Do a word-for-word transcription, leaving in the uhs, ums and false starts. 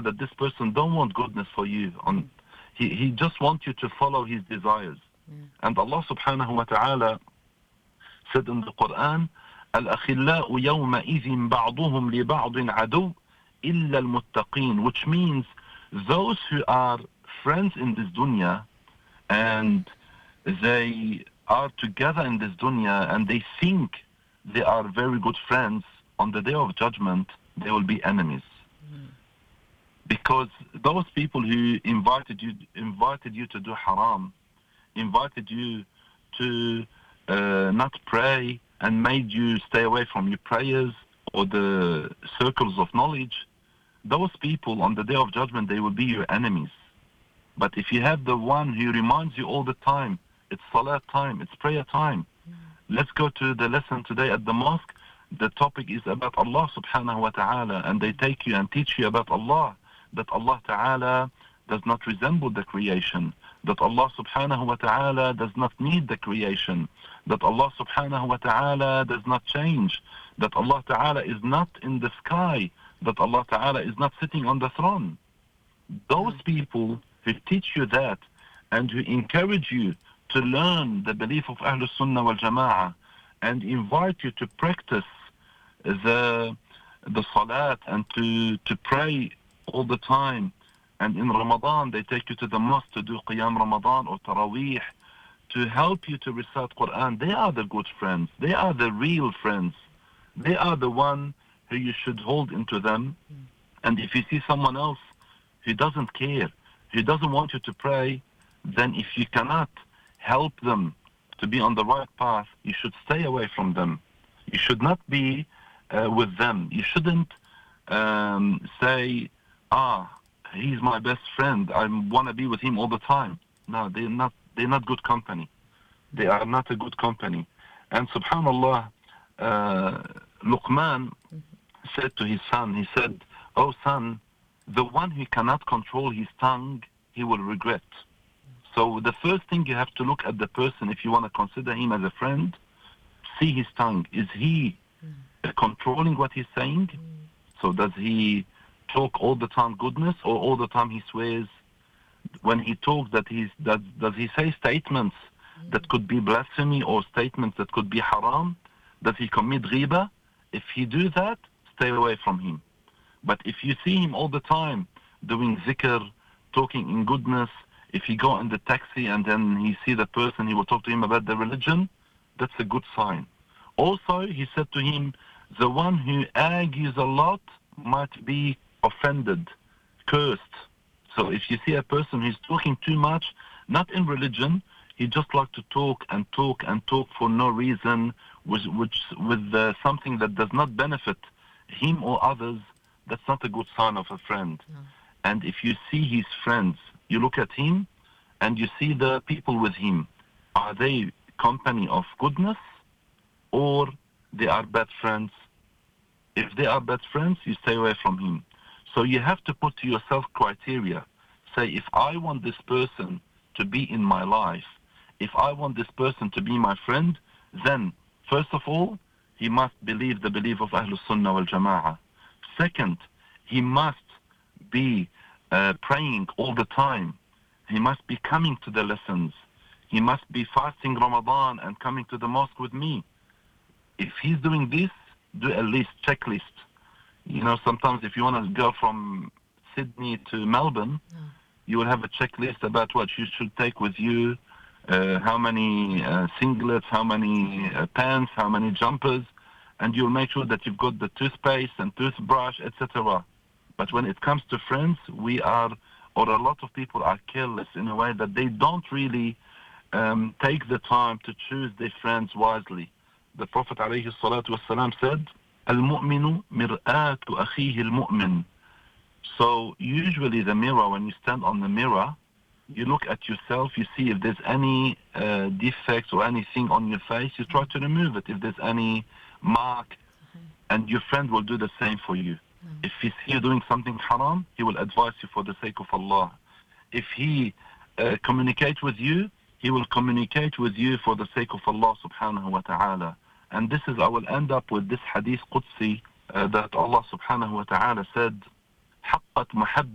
that this person don't want goodness for you. On, he, he just wants you to follow his desires. Mm. And Allah subhanahu wa ta'ala said in the Quran, الْأَخِلَّاءُ يَوْمَئِذٍ بَعْضُهُمْ لِبَعْضٍ عَدُوٌّ إِلَّا الْمُتَّقِينَ, which means those who are friends in this dunya and they are together in this dunya and they think they are very good friends, on the day of judgment, they will be enemies. Mm. Because those people who invited you, invited you to do haram, invited you to uh, not pray and made you stay away from your prayers or the circles of knowledge, those people on the day of judgment, they will be your enemies. But if you have the one who reminds you all the time, it's salat time, it's prayer time. Mm. Let's go to the lesson today at the mosque. The topic is about Allah subhanahu wa ta'ala, and they take you and teach you about Allah, that Allah ta'ala does not resemble the creation, that Allah subhanahu wa ta'ala does not need the creation, that Allah subhanahu wa ta'ala does not change, that Allah ta'ala is not in the sky, that Allah ta'ala is not sitting on the throne. Those people who teach you that and who encourage you to learn the belief of Ahlul Sunnah wal Jama'ah and invite you to practice the the salat and to, to pray all the time, and in Ramadan they take you to the mosque to do Qiyam Ramadan or Taraweeh to help you to recite Quran. They are the good friends. They are the real friends. They are the one who you should hold into them. Mm. And if you see someone else who doesn't care, who doesn't want you to pray, then if you cannot help them to be on the right path, you should stay away from them. You should not be uh, with them. You shouldn't um, say, ah, he's my best friend, I want to be with him all the time. No, they're not, they're not good company. They are not a good company. And subhanallah, uh, Luqman Mm-hmm. said to his son, he said, oh son, the one who cannot control his tongue, he will regret. So the first thing you have to look at the person, if you want to consider him as a friend, see his tongue. Is he Mm. uh, controlling what he's saying? Mm. So does he talk all the time goodness, or all the time he swears? When he talks, that he's does does he say statements Mm. that could be blasphemy or statements that could be haram? Does he commit ghiba? If he do that, stay away from him. But if you see him all the time doing zikr, talking in goodness, if he go in the taxi and then he see the person, he will talk to him about the religion, that's a good sign. Also, he said to him, the one who argues a lot might be offended, cursed. So if you see a person who's talking too much, not in religion, he just like to talk and talk and talk for no reason, with, which, with uh, something that does not benefit him or others, that's not a good sign of a friend. No. And if you see his friends, you look at him and you see the people with him, are they company of goodness or they are bad friends? If they are bad friends, you stay away from him. So you have to put to yourself criteria. Say, if I want this person to be in my life, if I want this person to be my friend, then first of all, he must believe the belief of Ahlul Sunnah wal Jama'ah. Second, he must be uh, praying all the time. He must be coming to the lessons. He must be fasting Ramadan and coming to the mosque with me. If he's doing this, do a list, checklist. You know, sometimes if you want to go from Sydney to Melbourne, No. you will have a checklist about what you should take with you, uh, how many uh, singlets, how many uh, pants, how many jumpers, and you'll make sure that you've got the toothpaste and toothbrush, et cetera. But when it comes to friends, we are, or a lot of people are careless in a way that they don't really um, take the time to choose their friends wisely. The Prophet ﷺ said, Al-mu'minu mir'atu akhihi al-mu'min. So usually the mirror, when you stand on the mirror, you look at yourself, you see if there's any uh, defects or anything on your face, you try to remove it. If there's any mark, and your friend will do the same for you. If he see you doing something haram, he will advise you for the sake of Allah. If he uh, communicates with you, he will communicate with you for the sake of Allah subhanahu wa ta'ala. And this is, I will end up with this hadith Qudsi uh, that Allah subhanahu wa ta'ala said, حقت محبة